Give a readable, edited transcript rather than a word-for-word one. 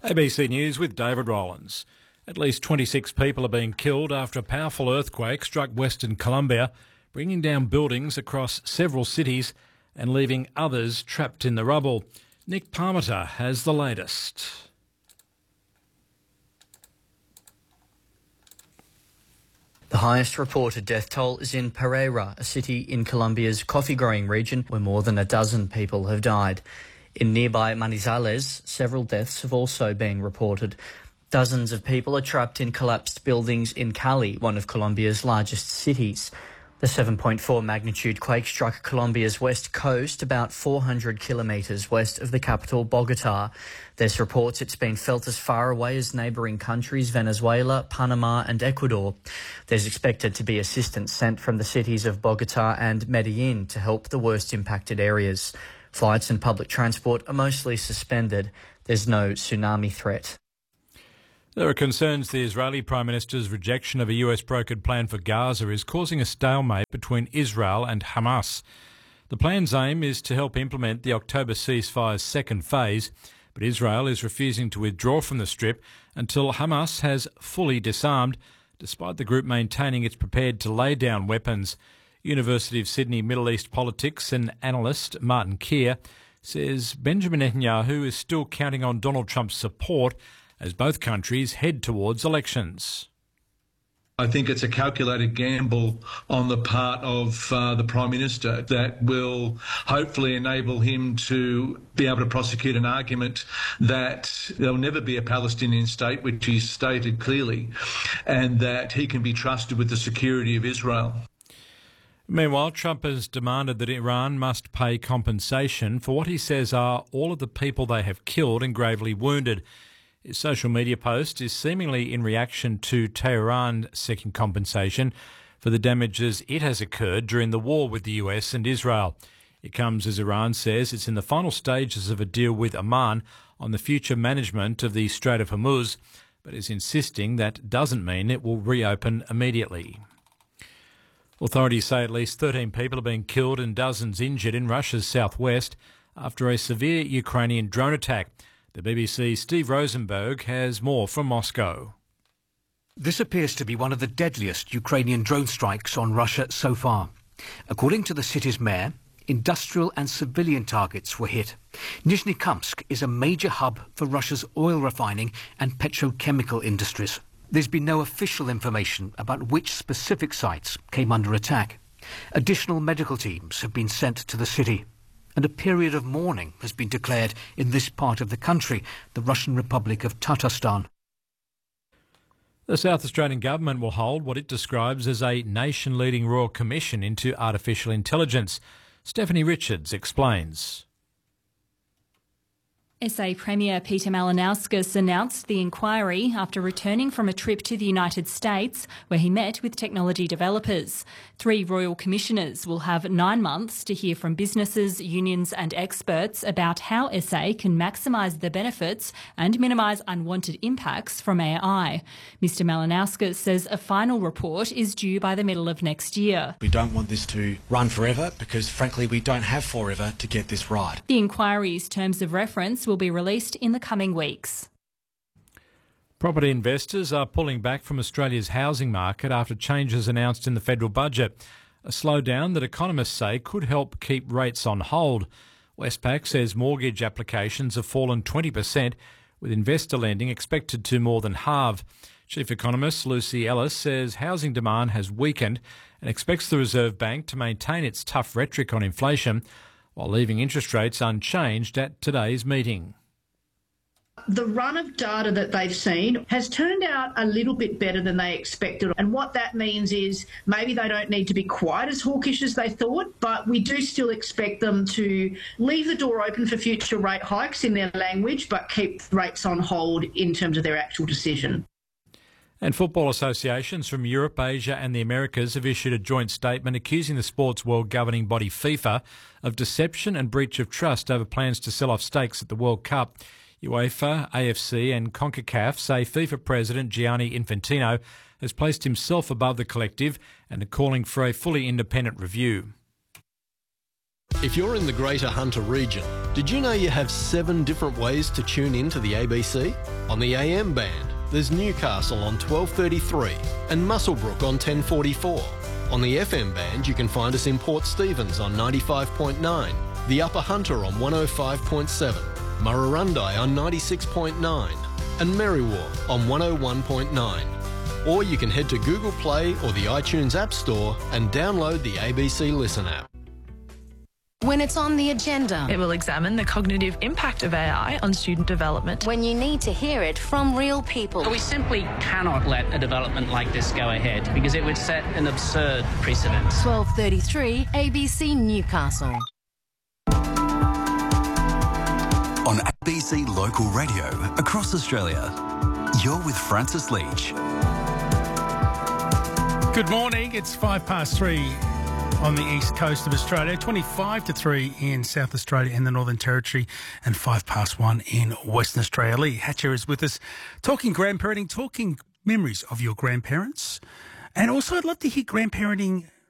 ABC News with David Rollins. At least 26 people are being killed after a powerful earthquake struck Western Colombia, bringing down buildings across several cities and leaving others trapped in the rubble. Nick Parmiter has the latest. The highest reported death toll is in Pereira, a city in Colombia's coffee-growing region where more than a dozen people have died. In nearby Manizales, several deaths have also been reported. Dozens of people are trapped in collapsed buildings in Cali, one of Colombia's largest cities. The 7.4 magnitude quake struck Colombia's west coast, about 400 kilometres west of the capital, Bogotá. There's reports it's been felt as far away as neighbouring countries Venezuela, Panama and Ecuador. There's expected to be assistance sent from the cities of Bogotá and Medellin to help the worst impacted areas. Flights and public transport are mostly suspended. There's no tsunami threat. There are concerns the Israeli Prime Minister's rejection of a US brokered plan for Gaza is causing a stalemate between Israel and Hamas. The plan's aim is to help implement the October ceasefire's second phase, but Israel is refusing to withdraw from the Strip until Hamas has fully disarmed, despite the group maintaining it's prepared to lay down weapons. University of Sydney Middle East politics and analyst Martin Keir says Benjamin Netanyahu is still counting on Donald Trump's support as both countries head towards elections. I think it's a calculated gamble on the part of the Prime Minister that will hopefully enable him to be able to prosecute an argument that there'll never be a Palestinian state, which he's stated clearly, and that he can be trusted with the security of Israel. Meanwhile, Trump has demanded that Iran must pay compensation for what he says are all of the people they have killed and gravely wounded. His social media post is seemingly in reaction to Tehran seeking compensation for the damages it has occurred during the war with the US and Israel. It comes as Iran says it's in the final stages of a deal with Oman on the future management of the Strait of Hormuz, but is insisting that doesn't mean it will reopen immediately. Authorities say at least 13 people are being killed and dozens injured in Russia's southwest after a severe Ukrainian drone attack. The BBC's Steve Rosenberg has more from Moscow. This appears to be one of the deadliest Ukrainian drone strikes on Russia so far. According to the city's mayor, industrial and civilian targets were hit. Nizhny-Kamsk is a major hub for Russia's oil refining and petrochemical industries. There's been no official information about which specific sites came under attack. Additional medical teams have been sent to the city, and a period of mourning has been declared in this part of the country, the Russian Republic of Tatarstan. The South Australian Government will hold what it describes as a nation-leading Royal Commission into Artificial Intelligence. Stephanie Richards explains. SA Premier Peter Malinauskas announced the inquiry after returning from a trip to the United States where he met with technology developers. 3 royal commissioners will have 9 months to hear from businesses, unions and experts about how SA can maximise the benefits and minimise unwanted impacts from AI. Mr Malinauskas says a final report is due by the middle of next year. We don't want this to run forever because, frankly, we don't have forever to get this right. The inquiry's terms of reference will be released in the coming weeks. Property investors are pulling back from Australia's housing market after changes announced in the federal budget, a slowdown that economists say could help keep rates on hold. Westpac says mortgage applications have fallen 20%, with investor lending expected to more than halve. Chief economist Lucy Ellis says housing demand has weakened and expects the Reserve Bank to maintain its tough rhetoric on inflation while leaving interest rates unchanged at today's meeting. The run of data that they've seen has turned out a little bit better than they expected. And what that means is maybe they don't need to be quite as hawkish as they thought, but we do still expect them to leave the door open for future rate hikes in their language, but keep rates on hold in terms of their actual decision. And football associations from Europe, Asia and the Americas have issued a joint statement accusing the sports world governing body FIFA of deception and breach of trust over plans to sell off stakes at the World Cup. UEFA, AFC and CONCACAF say FIFA President Gianni Infantino has placed himself above the collective and are calling for a fully independent review. If you're in the Greater Hunter region, did you know you have 7 different ways to tune in to the ABC? On the AM band, there's Newcastle on 1233 and Muswellbrook on 1044. On the FM band, you can find us in Port Stephens on 95.9, the Upper Hunter on 105.7, Murrurundi on 96.9 and Merriwa on 101.9. Or you can head to Google Play or the iTunes App Store and download the ABC Listen app. When it's on the agenda, it will examine the cognitive impact of AI on student development. When you need to hear it from real people. We simply cannot let a development like this go ahead because it would set an absurd precedent. 12:33 ABC Newcastle. On ABC Local Radio across Australia, you're with Francis Leach. Good morning. It's 3:05 on the east coast of Australia, 3 in South Australia and the Northern Territory, and 1 in Western Australia. Lee Hatcher is with us, talking grandparenting, talking memories of your grandparents. And also I'd love to hear grandparenting